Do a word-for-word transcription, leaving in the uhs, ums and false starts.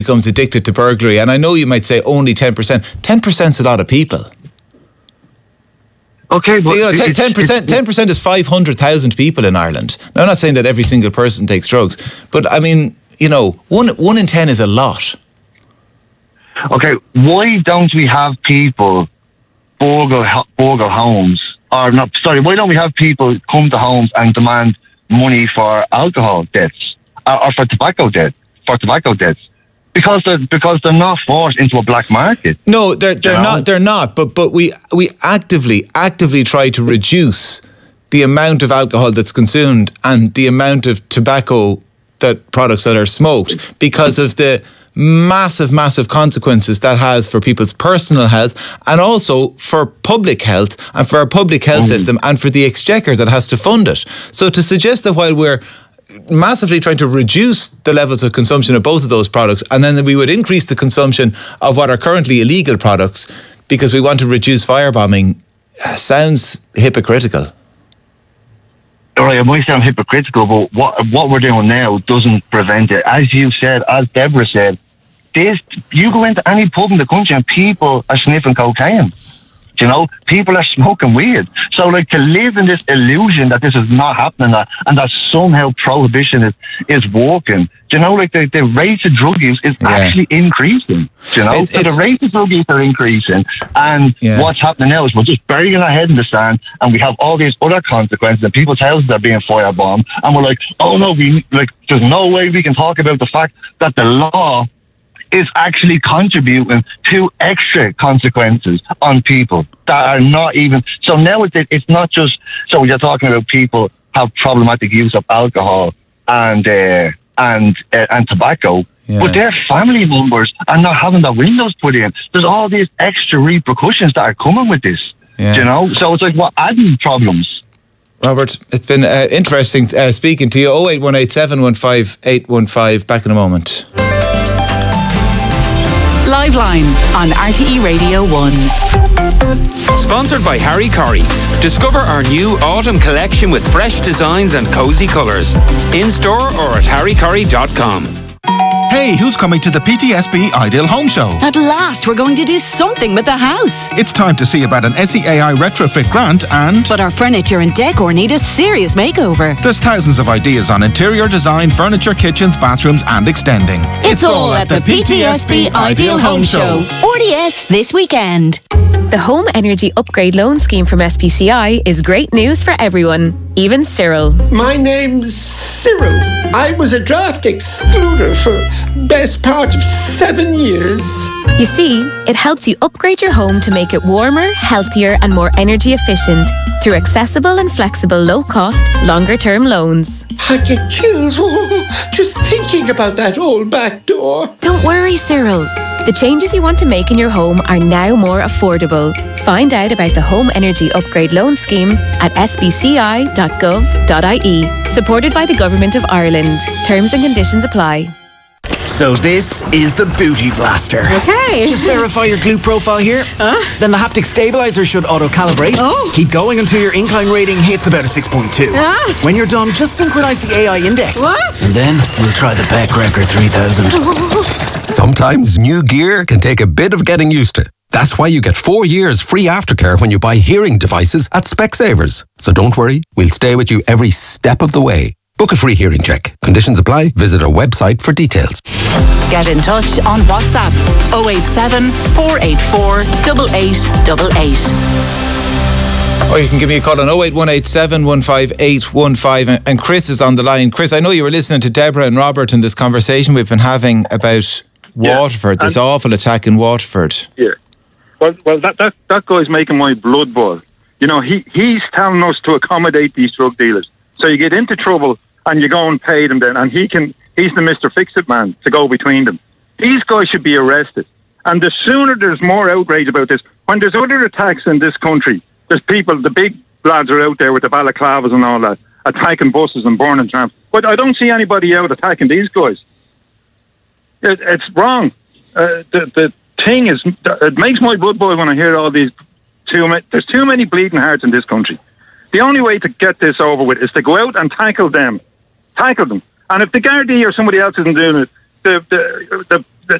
becomes addicted to burglary. And I know you might say only ten percent. ten percent's a lot of people. Okay, but you know, ten percent, ten percent is five hundred thousand people in Ireland. Now, I'm not saying that every single person takes drugs, but I mean, you know, one one in ten is a lot. Okay, why don't we have people burgle, burgle homes? Or not, sorry, why don't we have people come to homes and demand money for alcohol debts or, or for tobacco debt, for tobacco debts? Because they're because they're not forced into a black market. No, they're they're you know? not. They're not. But but we we actively actively try to reduce the amount of alcohol that's consumed and the amount of tobacco that products that are smoked because of the massive massive consequences that has for people's personal health and also for public health and for our public health mm. system and for the exchequer that has to fund it. So to suggest that while we're massively trying to reduce the levels of consumption of both of those products and then we would increase the consumption of what are currently illegal products because we want to reduce firebombing uh, sounds hypocritical. All right, it might sound hypocritical, but what what we're doing now doesn't prevent it. As you said, as Deborah said, this, you go into any pub in the country and people are sniffing cocaine. You know, people are smoking weed. So, like, to live in this illusion that this is not happening that, and that somehow prohibition is, is working, you know, like, the, the rate of drug use is yeah. actually increasing. You know, it's, so it's, the rate of drug use are increasing. And yeah. what's happening now is we're just burying our head in the sand and we have all these other consequences and people's houses are being firebombed. And we're like, oh, no, we like, there's no way we can talk about the fact that the law is actually contributing to extra consequences on people that are not even... So now it's, it's not just... So you're talking about people have problematic use of alcohol and uh, and uh, and tobacco, yeah. but their family members are not having their windows put in. There's all these extra repercussions that are coming with this, yeah. you know? So it's like, what adding problems? Robert, it's been uh, interesting uh, speaking to you. oh eight one eight, seven one five, eight one five. Back in a moment. Live Line on R T E Radio one. Sponsored by Harry Corrie. Discover our new autumn collection with fresh designs and cosy colours. In store or at harry corrie dot com. Hey, who's coming to the P T S B Ideal Home Show? At last, we're going to do something with the house. It's time to see about an S E A I retrofit grant and... But our furniture and decor need a serious makeover. There's thousands of ideas on interior design, furniture, kitchens, bathrooms and extending. It's, it's all, all at the P T S B Ideal Home Show. R D S this weekend. The Home Energy Upgrade Loan Scheme from S P C I is great news for everyone, even Cyril. My name's Cyril. I was a draft excluder for best part of seven years. You see, it helps you upgrade your home to make it warmer, healthier and more energy efficient through accessible and flexible low-cost, longer-term loans. I get chills oh, just thinking about that old back door. Don't worry, Cyril. The changes you want to make in your home are now more affordable. Find out about the Home Energy Upgrade Loan Scheme at s b c i dot gov dot i e. Supported by the Government of Ireland. Terms and conditions apply. So this is the Booty Blaster. Okay. Just verify your glute profile here. Uh? Then the haptic stabilizer should auto-calibrate. Oh. Keep going until your incline rating hits about a six point two. Ah. When you're done, just synchronize the A I index. What? And then we'll try the Beck Record three thousand. Sometimes new gear can take a bit of getting used to. That's why you get four years free aftercare when you buy hearing devices at Specsavers. So don't worry, we'll stay with you every step of the way. Book a free hearing check. Conditions apply. Visit our website for details. Get in touch on WhatsApp oh eight seven, four eight four, eight eight eight eight. Or you can give me a call on oh eight one eight, seven one five, eight one five. And Chris is on the line. Chris, I know you were listening to Deborah and Robert in this conversation we've been having about Waterford, yeah, this awful attack in Waterford. Yeah. Well, well, that, that, that guy's making my blood boil. You know, he, he's telling us to accommodate these drug dealers. So you get into trouble and you go and pay them then, and he can, he's the Mister Fix-It man to go between them. These guys should be arrested. And the sooner there's more outrage about this, when there's other attacks in this country, there's people, the big lads are out there with the balaclavas and all that, attacking buses and burning trams. But I don't see anybody out attacking these guys. It, it's wrong. Uh, the, the thing is, it makes my blood boil when I hear all these, too many, there's too many bleeding hearts in this country. The only way to get this over with is to go out and tackle them. Tackle them. And if the Gardaí or somebody else isn't doing it, the, the, the